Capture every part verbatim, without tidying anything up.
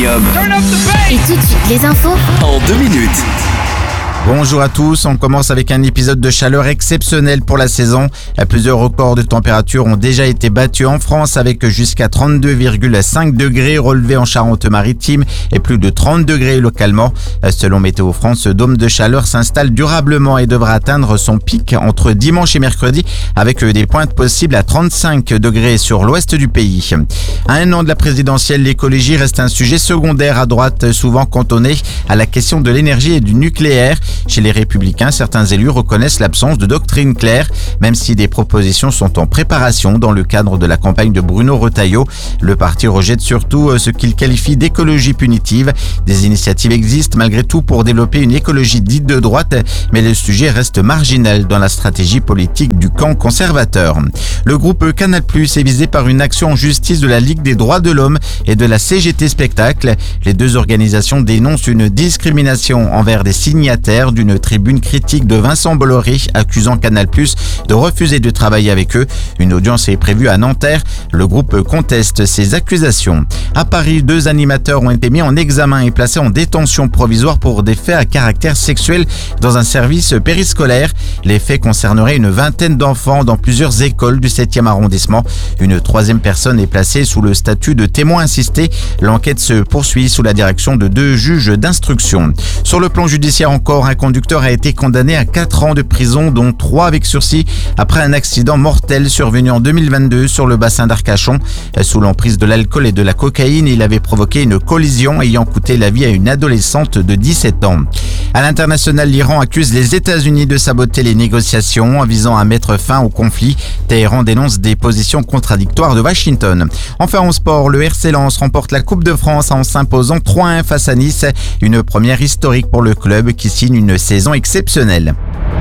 Millennium. Et tout de suite, les infos En deux minutes. Bonjour à tous, on commence avec un épisode de chaleur exceptionnel pour la saison. Plusieurs records de température ont déjà été battus en France avec jusqu'à trente-deux virgule cinq degrés relevés en Charente-Maritime et plus de trente degrés localement. Selon Météo France, ce dôme de chaleur s'installe durablement et devra atteindre son pic entre dimanche et mercredi avec des pointes possibles à trente-cinq degrés sur l'ouest du pays. À un an de la présidentielle, l'écologie reste un sujet secondaire à droite, souvent cantonné à la question de l'énergie et du nucléaire. Chez les Républicains, certains élus reconnaissent l'absence de doctrine claire, même si des propositions sont en préparation dans le cadre de la campagne de Bruno Retailleau. Le parti rejette surtout ce qu'il qualifie d'écologie punitive. Des initiatives existent malgré tout pour développer une écologie dite de droite, mais le sujet reste marginal dans la stratégie politique du camp conservateur. Le groupe Canal plus est visé par une action en justice de la Ligue des droits de l'homme et de la C G T Spectacle. Les deux organisations dénoncent une discrimination envers des signataires d'une tribune critique de Vincent Bolloré accusant Canal plus de refuser de travailler avec eux. Une audience est prévue à Nanterre. Le groupe conteste ces accusations. À Paris, deux animateurs ont été mis en examen et placés en détention provisoire pour des faits à caractère sexuel dans un service périscolaire. Les faits concerneraient une vingtaine d'enfants dans plusieurs écoles du septième arrondissement. Une troisième personne est placée sous le statut de témoin assisté. L'enquête se poursuit sous la direction de deux juges d'instruction. Sur le plan judiciaire encore, un conducteur a été condamné à quatre ans de prison, dont trois avec sursis, après un accident mortel survenu en deux mille vingt-deux sur le bassin d'Arcachon. Sous l'emprise de l'alcool et de la cocaïne, il avait provoqué une collision ayant coûté la vie à une adolescente de dix-sept ans. À l'international, l'Iran accuse les États-Unis de saboter les négociations visant à mettre fin au conflit. Téhéran dénonce des positions contradictoires de Washington. Enfin en sport, le R C Lens remporte la Coupe de France en s'imposant trois à un face à Nice. Une première historique pour le club qui signe une saison exceptionnelle.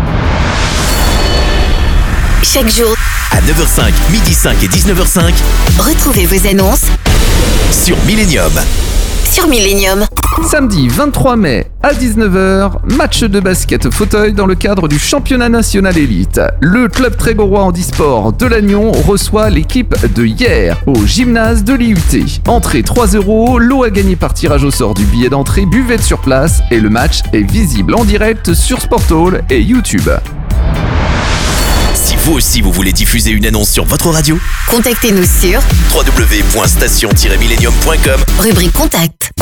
chaque jour. À neuf heures cinq, midi cinq et dix-neuf heures cinq. Retrouvez vos annonces Sur Millennium. sur Millennium. Samedi vingt-trois mai à dix-neuf heures, match de basket fauteuil dans le cadre du championnat national élite. Le club Trégorois handisport de Lannion reçoit l'équipe de hier au gymnase de l'I U T. Entrée trois euros, lot à gagner par tirage au sort du billet d'entrée, buvette sur place et le match est visible en direct sur Sporthall et YouTube. Si vous aussi vous voulez diffuser une annonce sur votre radio, Contactez-nous sur w w w point station tiret millennium point com. rubrique Contact.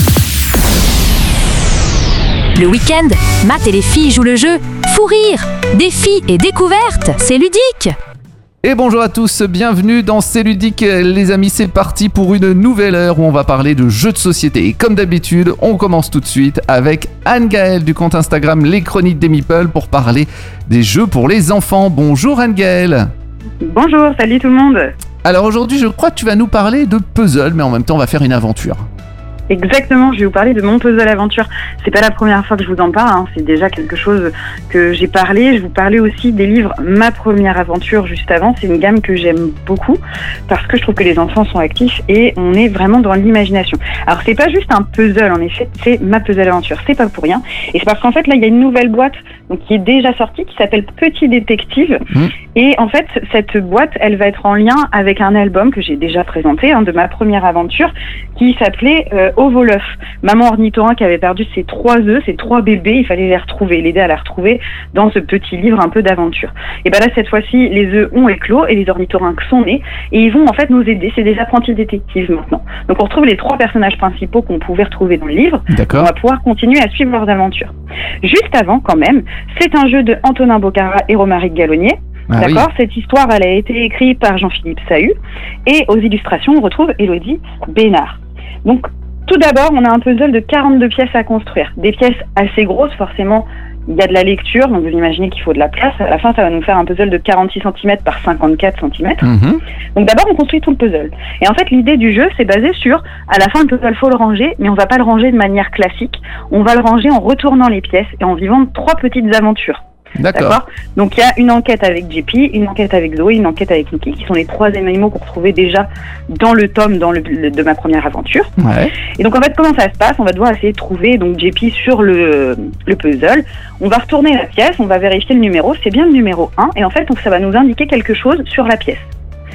Le week-end, Matt et les filles jouent le jeu Fou rire, défis et découvertes, c'est ludique. Et bonjour à tous, bienvenue dans C'est ludique les amis, c'est parti pour une nouvelle heure où on va parler de jeux de société. Et comme d'habitude, on commence tout de suite avec Anne-Gaëlle du compte Instagram Les Chroniques des Meeples pour parler des jeux pour les enfants. Bonjour Anne-Gaëlle. Bonjour, salut tout le monde. Alors aujourd'hui, je crois que tu vas nous parler de puzzle, mais en même temps, on va faire une aventure. Exactement, je vais vous parler de mon puzzle aventure. C'est pas la première fois que je vous en parle, hein. C'est déjà quelque chose que j'ai parlé. Je vous parlais aussi des livres Ma première aventure juste avant. C'est une gamme que j'aime beaucoup parce que je trouve que les enfants sont actifs et on est vraiment dans l'imagination. Alors c'est pas juste un puzzle, en effet, c'est Ma puzzle aventure. C'est pas pour rien. Et c'est parce qu'en fait là il y a une nouvelle boîte donc qui est déjà sortie qui s'appelle Petit Détective. Mmh. Et en fait cette boîte elle va être en lien avec un album que j'ai déjà présenté hein, de Ma première aventure qui s'appelait euh, Au vol œuf. Maman ornithorynque qui avait perdu ses trois œufs, ses trois bébés, il fallait les retrouver, l'aider à les retrouver dans ce petit livre un peu d'aventure. Et ben là, cette fois-ci, les œufs ont éclos et les ornithorynques sont nés et ils vont en fait nous aider. C'est des apprentis détectives maintenant. Donc on retrouve les trois personnages principaux qu'on pouvait retrouver dans le livre. D'accord. On va pouvoir continuer à suivre leurs aventures. Juste avant, quand même, c'est un jeu de Antonin Bocara et Romaric Gallonnier. Ah D'accord, oui. Cette histoire, elle a été écrite par Jean-Philippe Sahu et aux illustrations, on retrouve Élodie Bénard. Donc, tout d'abord, on a un puzzle de quarante-deux pièces à construire. Des pièces assez grosses, forcément, il y a de la lecture, donc vous imaginez qu'il faut de la place. À la fin, ça va nous faire un puzzle de quarante-six centimètres par cinquante-quatre centimètres. Mmh. Donc d'abord, on construit tout le puzzle. Et en fait, l'idée du jeu, c'est basé sur, à la fin, le puzzle, il faut le ranger, mais on va pas le ranger de manière classique. On va le ranger en retournant les pièces et en vivant trois petites aventures. D'accord. D'accord. Donc il y a une enquête avec J P, une enquête avec Zoé, une enquête avec Mickey, qui sont les trois animaux qu'on retrouvait déjà dans le tome dans le, le, de Ma première aventure. Ouais. Et donc en fait, comment ça se passe? On va devoir essayer de trouver donc J P sur le, le puzzle. On va retourner la pièce, on va vérifier le numéro, c'est bien le numéro un, et en fait donc ça va nous indiquer quelque chose sur la pièce.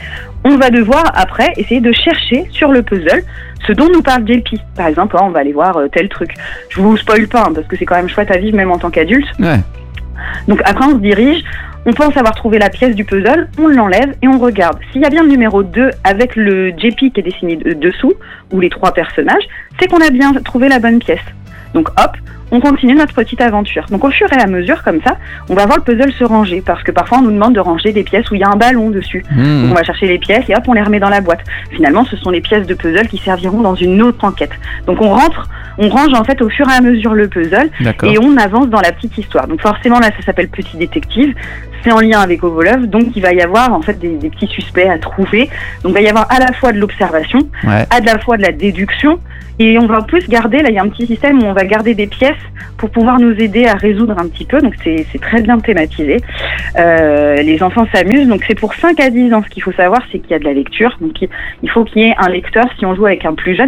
on va devoir après essayer de chercher sur le puzzle ce dont nous parle J P. Par exemple, hein, on va aller voir euh, tel truc. Je vous spoil pas, hein, parce que c'est quand même chouette à vivre même en tant qu'adulte. Ouais. Donc après, on se dirige, on pense avoir trouvé la pièce du puzzle, on l'enlève et on regarde. S'il y a bien le numéro deux avec le J P qui est dessiné de- dessous, ou les trois personnages, c'est qu'on a bien trouvé la bonne pièce. Donc hop, on continue notre petite aventure. Donc au fur et à mesure, comme ça, on va voir le puzzle se ranger, parce que parfois on nous demande de ranger des pièces où il y a un ballon dessus. Mmh. Donc on va chercher les pièces et hop, on les remet dans la boîte. Finalement, ce sont les pièces de puzzle qui serviront dans une autre enquête. Donc on rentre, on range en fait au fur et à mesure le puzzle D'accord. et on avance dans la petite histoire. Donc forcément là, ça s'appelle Petit Détective. C'est en lien avec Ovolov, donc il va y avoir en fait des, des petits suspects à trouver. Donc il va y avoir à la fois de l'observation, Ouais. à la fois de la déduction, et on va en plus garder, là il y a un petit système où on va garder des pièces pour pouvoir nous aider à résoudre un petit peu, donc c'est c'est très bien thématisé. Euh, les enfants s'amusent, donc c'est pour cinq à dix ans. Ce qu'il faut savoir, c'est qu'il y a de la lecture, donc il, il faut qu'il y ait un lecteur si on joue avec un plus jeune.